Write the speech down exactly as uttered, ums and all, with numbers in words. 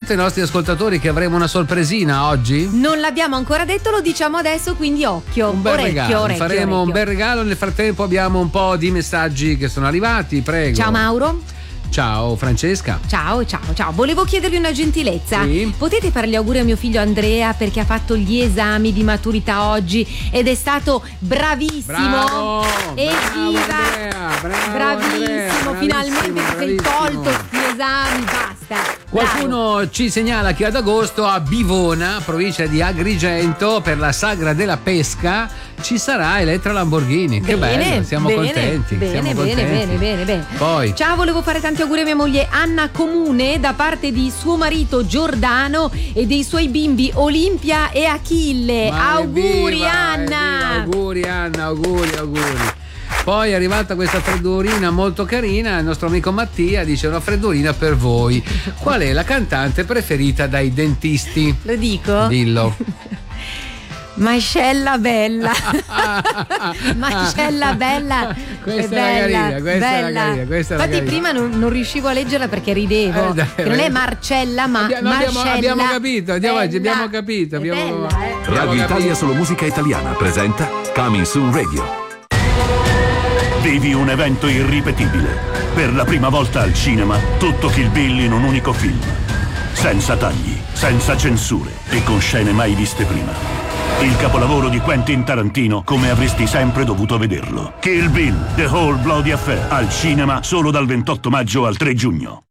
detto ai nostri ascoltatori che avremo una sorpresina oggi? Non l'abbiamo ancora detto, lo diciamo adesso, quindi occhio. Un bel orecchio, regalo, orecchio, faremo orecchio. un bel regalo. Nel frattempo abbiamo un po' di messaggi che sono arrivati, prego. Ciao Mauro. Ciao Francesca. Ciao, ciao, ciao. Volevo chiedervi una gentilezza. Sì? Potete fare gli auguri a mio figlio Andrea perché ha fatto gli esami di maturità oggi ed è stato bravissimo. Bravo, Evviva! bravo Andrea, bravo bravissimo, Andrea, finalmente ti sei bravissimo. tolto sti esami, basta. Qualcuno Bravo. ci segnala che ad agosto a Bivona, provincia di Agrigento, per la sagra della pesca ci sarà Elettra Lamborghini. Che Bene, bello, siamo bene, contenti. Bene, siamo bene, contenti. bene, bene, bene. Poi. Ciao, volevo fare tanti auguri a mia moglie Anna Comune da parte di suo marito Giordano e dei suoi bimbi Olimpia e Achille. Ma auguri evviva, Anna. evviva, auguri Anna, auguri, auguri. Poi è arrivata questa freddurina molto carina, il nostro amico Mattia dice una freddurina per voi. Qual è la cantante preferita dai dentisti? Lo dico? Dillo. Mascella bella. Mascella bella. Questa è era bella, carina, questa era bella. carina, questa era Infatti carina. prima non, non riuscivo a leggerla perché ridevo. Eh, dai, che non vai. è Marcella, ma Abbia- no, abbiamo, Marcella. abbiamo capito, abbiamo, bella. abbiamo capito. È Abbiamo, bella, eh. abbiamo Radio capito. Italia Solo Musica Italiana presenta Coming Soon Radio. Vivi un evento irripetibile. Per la prima volta al cinema, tutto Kill Bill in un unico film. Senza tagli, senza censure e con scene mai viste prima. Il capolavoro di Quentin Tarantino come avresti sempre dovuto vederlo. Kill Bill, The Whole Bloody Affair, al cinema solo dal ventotto maggio al tre giugno.